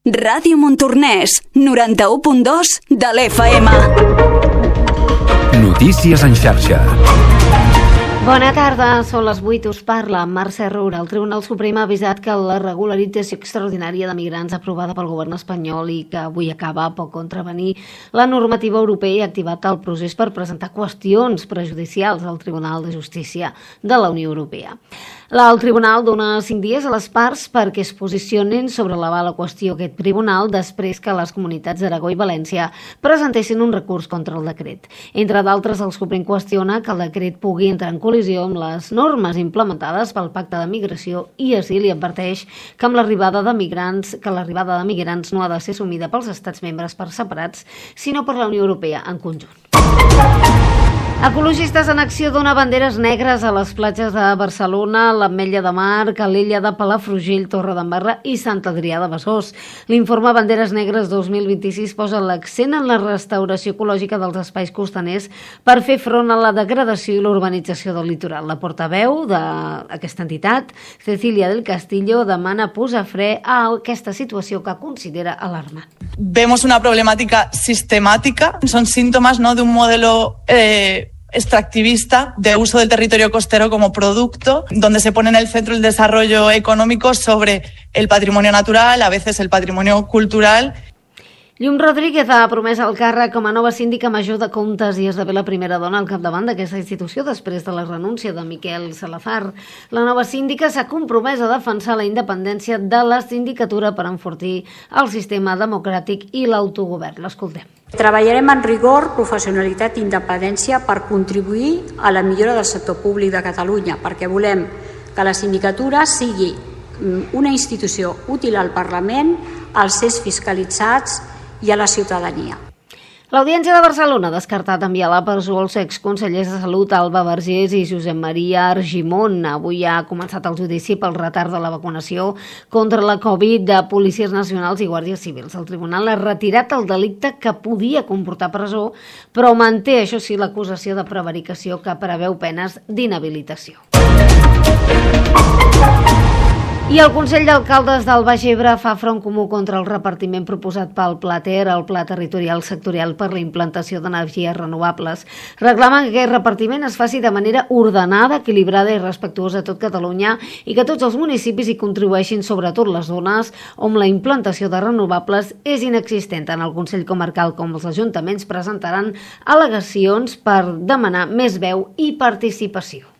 Ràdio Montornès, 91.2 de l'FM. Notícies en xarxa. Bona tarda, són les 8, us parla Mercè Roura. El Tribunal Suprem ha avisat que la regularització extraordinària de migrants aprovada pel govern espanyol i que avui acaba pot contravenir la normativa europea i ha activat el procés per presentar qüestions prejudicials al Tribunal de Justícia de la Unió Europea. El Tribunal dona 5 dies a les parts perquè es posicionin sobre la qüestió aquest tribunal després que les comunitats d'Aragó i València presentessin un recurs contra el decret. Entre d'altres, el Suprem qüestiona que el decret pugui entrar en col·lisió amb les normes implementades pel Pacte de Migració i Asil i adverteix que l'arribada de migrants no ha de ser assumida pels estats membres per separats, sinó per la Unió Europea en conjunt. Ecologistes en Acció dona banderes negres a les platges de Barcelona, l'Ametlla de Mar, Calella de Palafrugell, Torredembarra i Sant Adrià de Besòs. L'Informe Banderes Negres 2026 posa l'accent en la restauració ecològica dels espais costaners per fer front a la degradació i l'urbanització del litoral. La portaveu d'aquesta entitat, Cecilia del Castillo, demana posar fre a aquesta situació que considera alarmant. Vemos una problemática sistemática, son síntomas, ¿no?, de un modelo extractivista de uso del territorio costero como producto, donde se pone en el centro el desarrollo económico sobre el patrimonio natural, a veces el patrimonio cultural. Llum Rodríguez ha promès el càrrec com a nova síndica major de comptes i esdevé la primera dona al capdavant d'aquesta institució després de la renúncia de Miquel Salazar. La nova síndica s'ha compromès a defensar la independència de la sindicatura per enfortir el sistema democràtic i l'autogovern. L'escoltem. Treballarem amb rigor, professionalitat i independència per contribuir a la millora del sector públic de Catalunya, perquè volem que la sindicatura sigui una institució útil al Parlament, als ens fiscalitzats i a la ciutadania. L'Audiència de Barcelona ha descartat enviar a la presó els exconsellers de Salut Alba Vergés i Josep Maria Argimon. Avui ha començat el judici pel retard de la vacunació contra la Covid de policies nacionals i guàrdies civils. El tribunal ha retirat el delicte que podia comportar presó, però manté, això sí, l'acusació de prevaricació que preveu penes d'inhabilitació. I el Consell d'Alcaldes del Baix Ebre fa front comú contra el repartiment proposat pel Pla Ter, el Pla Territorial Sectorial per la implantació d'energies renovables. Reclamen que aquest repartiment es faci de manera ordenada, equilibrada i respectuosa a tot Catalunya i que tots els municipis hi contribueixin, sobretot les zones on la implantació de renovables és inexistent. Tant el Consell Comarcal com els ajuntaments presentaran al·legacions per demanar més veu i participació.